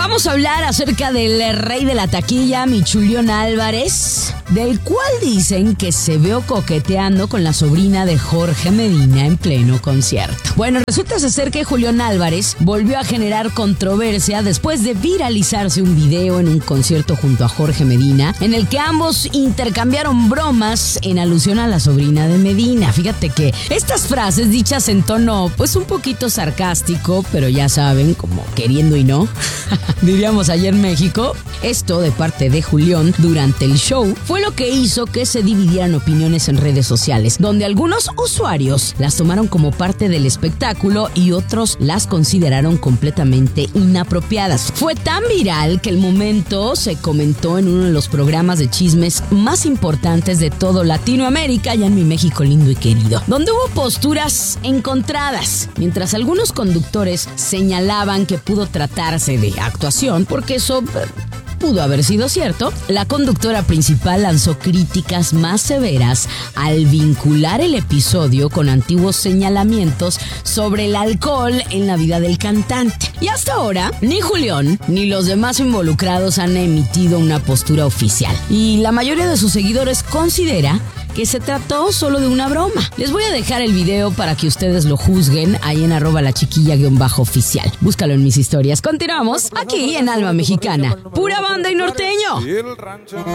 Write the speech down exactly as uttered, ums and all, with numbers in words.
Vamos a hablar acerca del rey de la taquilla, mi Julián Álvarez, del cual dicen que se vio coqueteando con la sobrina de Jorge Medina en pleno concierto. Bueno, resulta ser que Julián Álvarez volvió a generar controversia después de viralizarse un video en un concierto junto a Jorge Medina, en el que ambos intercambiaron bromas en alusión a la sobrina de Medina. Fíjate que estas frases dichas en tono pues un poquito sarcástico, pero ya saben, como queriendo y no, diríamos ayer en México, esto de parte de Julián durante el show fue lo que hizo que se dividieran opiniones en redes sociales, donde algunos usuarios las tomaron como parte del espectáculo y otros las consideraron completamente inapropiadas. Fue tan viral que el momento se comentó en uno de los programas de chismes más importantes de todo Latinoamérica, ya en mi México lindo y querido, donde hubo posturas encontradas, mientras algunos conductores señalaban que pudo tratarse de actuación, porque eso pudo haber sido cierto. La conductora principal lanzó críticas más severas al vincular el episodio con antiguos señalamientos sobre el alcohol en la vida del cantante. Y hasta ahora, ni Julián ni los demás involucrados han emitido una postura oficial. Y la mayoría de sus seguidores considera que se trató solo de una broma. Les voy a dejar el video para que ustedes lo juzguen ahí en arroba la chiquilla guión bajo oficial. Búscalo en mis historias. Continuamos aquí en Alma Mexicana. Pura banda y norteño.